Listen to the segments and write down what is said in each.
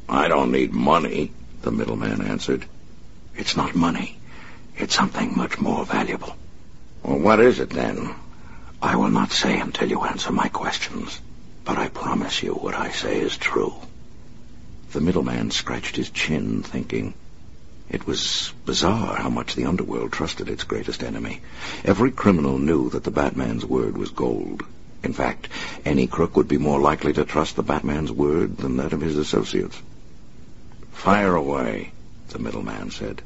I don't need money, the middleman answered. It's not money. It's something much more valuable. Well, what is it then? I will not say until you answer my questions, but I promise you what I say is true. The middleman scratched his chin, thinking. It was bizarre how much the underworld trusted its greatest enemy. Every criminal knew that the Batman's word was gold. In fact, any crook would be more likely to trust the Batman's word than that of his associates. Fire away, the middleman said.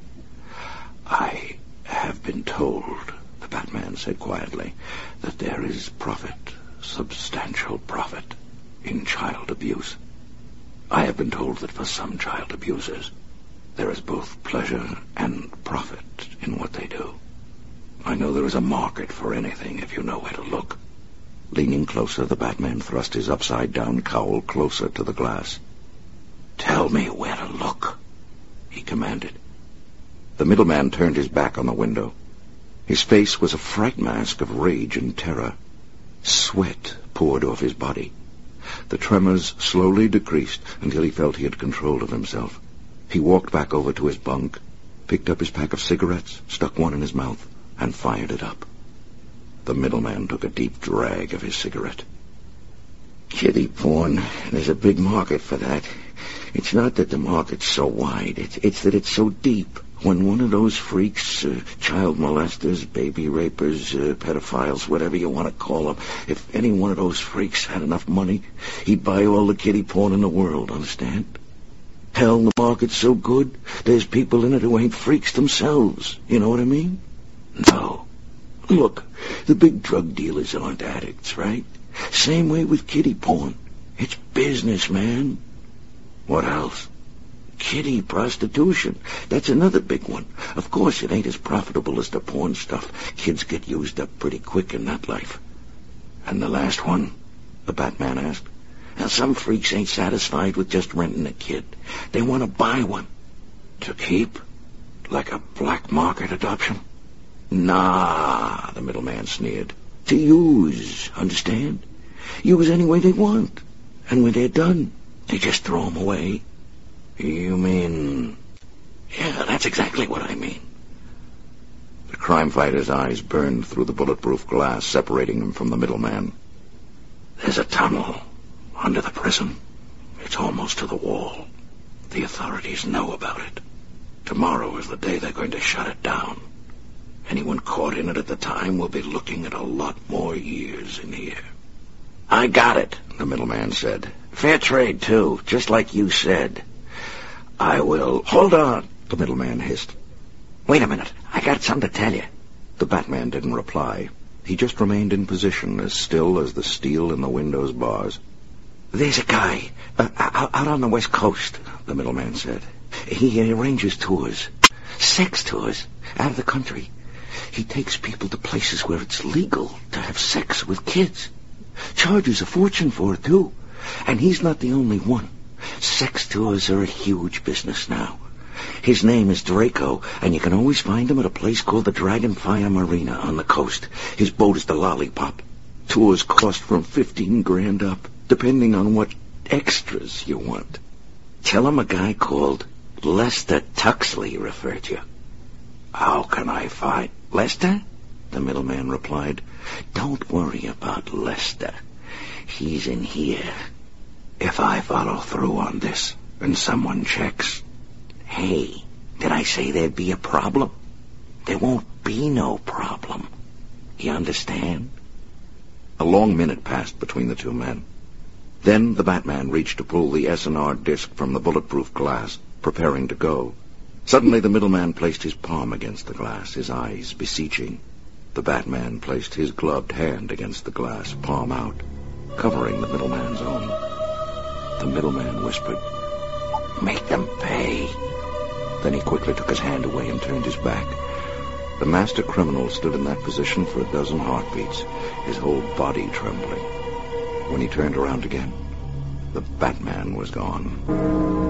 I have been told, the Batman said quietly, that there is profit, substantial profit, in child abuse. I have been told that for some child abusers, there is both pleasure and profit in what they do. I know there is a market for anything if you know where to look. Leaning closer, the Batman thrust his upside-down cowl closer to the glass. Tell me where to look, he commanded. The middleman turned his back on the window. His face was a fright mask of rage and terror. Sweat poured off his body. The tremors slowly decreased until he felt he had control of himself. He walked back over to his bunk, picked up his pack of cigarettes, stuck one in his mouth, and fired it up. The middleman took a deep drag of his cigarette. Kiddie porn, there's a big market for that. It's not that the market's so wide, it's that it's so deep. When one of those freaks, child molesters, baby rapers, pedophiles, whatever you want to call them, if any one of those freaks had enough money, he'd buy all the kiddie porn in the world, understand? Hell, the market's so good, there's people in it who ain't freaks themselves. You know what I mean? No. Look, the big drug dealers aren't addicts, right? Same way with kiddie porn. It's business, man. What else? Kiddie prostitution. That's another big one. Of course, it ain't as profitable as the porn stuff. Kids get used up pretty quick in that life. And the last one? The Batman asked. Now, some freaks ain't satisfied with just renting a kid. They want to buy one. To keep? Like a black market adoption? Nah, the middleman sneered. To use, understand? Use any way they want. And when they're done, they just throw them away. You mean... Yeah, that's exactly what I mean. The crime fighter's eyes burned through the bulletproof glass, separating him from the middleman. There's a tunnel under the prison. It's almost to the wall. The authorities know about it. Tomorrow is the day they're going to shut it down. Anyone caught in it at the time will be looking at a lot more years in here. I got it, the middleman said. Fair trade, too, just like you said. I will... Hold on, the middleman hissed. Wait a minute, I got something to tell you. The Batman didn't reply. He just remained in position, as still as the steel in the window's bars. There's a guy, out on the West Coast, the middleman said. He arranges tours, sex tours, out of the country. He takes people to places where it's legal to have sex with kids. Charges a fortune for it, too. And he's not the only one. Sex tours are a huge business now. His name is Draco, and you can always find him at a place called the Dragonfire Marina on the coast. His boat is the Lollipop. Tours cost from $15,000 up, depending on what extras you want. Tell him a guy called Lester Tuxley referred you. How can I find Lester? The middleman replied. Don't worry about Lester. He's in here. If I follow through on this and someone checks... Hey, did I say there'd be a problem? There won't be no problem. You understand? A long minute passed between the two men. Then the Batman reached to pull the S&R disc from the bulletproof glass, preparing to go. Suddenly the middleman placed his palm against the glass, his eyes beseeching. The Batman placed his gloved hand against the glass, palm out, covering the middleman's own. The middleman whispered, "Make them pay." Then he quickly took his hand away and turned his back. The master criminal stood in that position for a dozen heartbeats, his whole body trembling. When he turned around again, the Batman was gone.